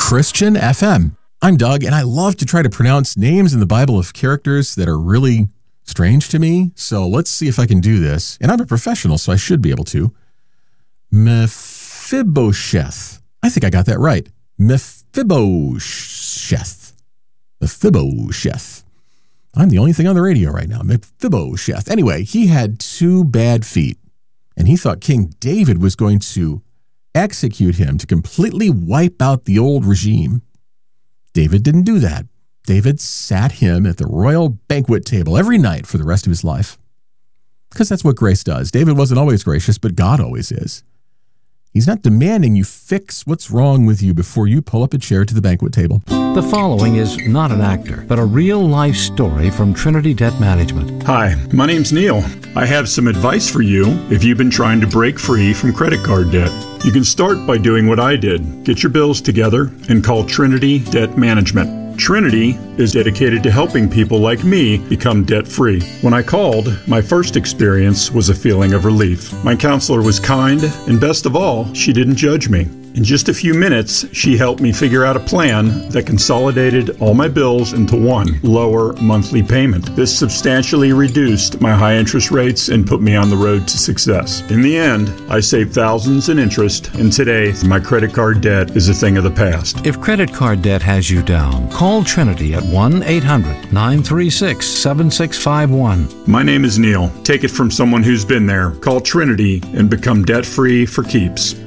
Christian FM. I'm Doug, and I love to try to pronounce names in the Bible of characters that are really strange to me. So let's see if I can do this. And I'm a professional, so I should be able to. Mephibosheth. I think I got that right. Mephibosheth. Mephibosheth. I'm the only thing on the radio right now. Mephibosheth. Anyway, he had 2 bad feet, and he thought King David was going to execute him to completely wipe out the old regime. David didn't do that. David sat him at the royal banquet table every night for the rest of his life. Because that's what grace does. David wasn't always gracious, but God always is. He's not demanding you fix what's wrong with you before you pull up a chair to the banquet table. The following is not an actor, but a real-life story from Trinity Debt Management. Hi, my name's Neil. I have some advice for you if you've been trying to break free from credit card debt. You can start by doing what I did. Get your bills together and call Trinity Debt Management. Trinity is dedicated to helping people like me become debt-free. When I called, my first experience was a feeling of relief. My counselor was kind, and best of all, she didn't judge me. In just a few minutes, she helped me figure out a plan that consolidated all my bills into one lower monthly payment. This substantially reduced my high interest rates and put me on the road to success. In the end, I saved thousands in interest, and today, my credit card debt is a thing of the past. If credit card debt has you down, call Trinity at 1-800-936-7651. My name is Neil. Take it from someone who's been there. Call Trinity and become debt-free for keeps.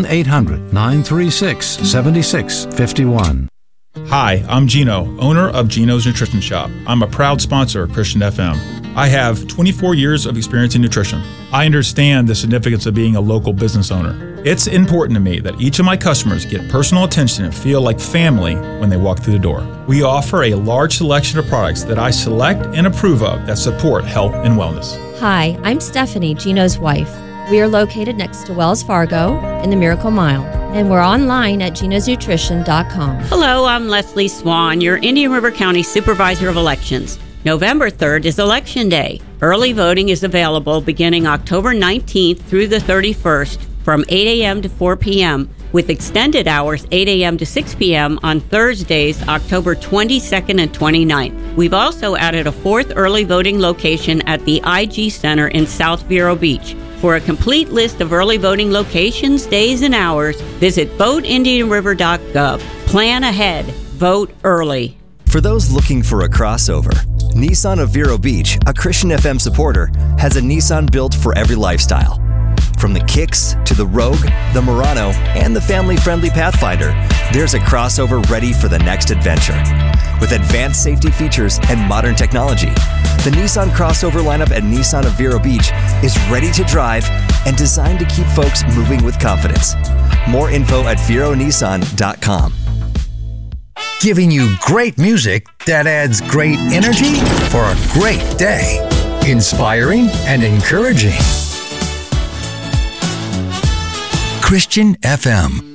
1-800-936-7651. Hi, I'm Gino, owner of Gino's Nutrition Shop. I'm a proud sponsor of Christian FM. I have 24 years of experience in nutrition. I understand the significance of being a local business owner. It's important to me that each of my customers get personal attention and feel like family when they walk through the door. We offer a large selection of products that I select and approve of that support health and wellness. Hi, I'm Stephanie, Gino's wife. We are located next to Wells Fargo in the Miracle Mile, and we're online at genosnutrition.com. Hello, I'm Leslie Swan, your Indian River County Supervisor of Elections. November 3rd is Election Day. Early voting is available beginning October 19th through the 31st from 8 a.m. to 4 p.m., with extended hours 8 a.m. to 6 p.m. on Thursdays, October 22nd and 29th. We've also added a 4th early voting location at the IG Center in South Vero Beach. For a complete list of early voting locations, days, and hours, visit voteindianriver.gov. Plan ahead. Vote early. For those looking for a crossover, Nissan of Vero Beach, a Christian FM supporter, has a Nissan built for every lifestyle. From the Kicks to the Rogue, the Murano, and the family-friendly Pathfinder, there's a crossover ready for the next adventure. With advanced safety features and modern technology, the Nissan crossover lineup at Nissan of Vero Beach is ready to drive and designed to keep folks moving with confidence. More info at veronissan.com. Giving you great music that adds great energy for a great day. Inspiring and encouraging. Christian FM.